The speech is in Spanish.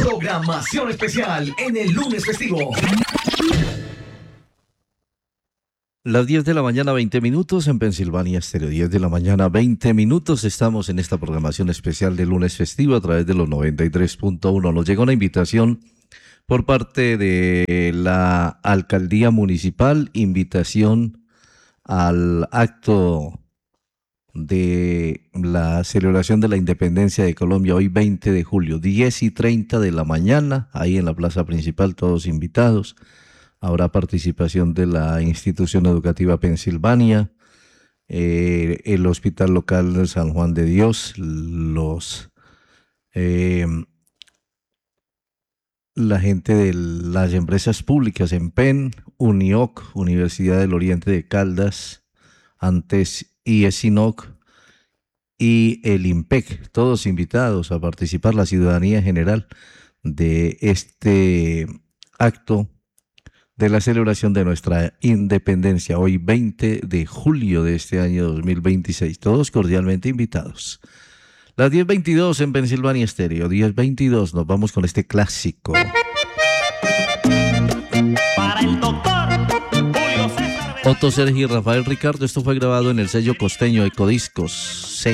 Programación especial en el lunes festivo. Las 10 de la mañana, 20 minutos en Pensilvania Estéreo. 10 de la mañana, 20 minutos. Estamos en esta programación especial de lunes festivo a través de los 93.1. Nos llegó una invitación por parte de la Alcaldía Municipal, invitación al acto de la celebración de la independencia de Colombia, hoy 20 de julio, 10:30 de la mañana, ahí en la plaza principal, todos invitados. Habrá participación de la institución educativa Pensilvania, el Hospital Local de San Juan de Dios, la gente de las empresas públicas en PEN, UNIOC, Universidad del Oriente de Caldas, antes IESINOC y el IMPEC, todos invitados a participar, la ciudadanía general de este acto de la celebración de nuestra independencia, hoy 20 de julio de este año 2026, todos cordialmente invitados. Las 10:22 en Pensilvania Estéreo, 10:22, nos vamos con este clásico. Para el doctor Julio César Otto Sergi y Rafael Ricardo, esto fue grabado en el sello costeño Ecodiscos.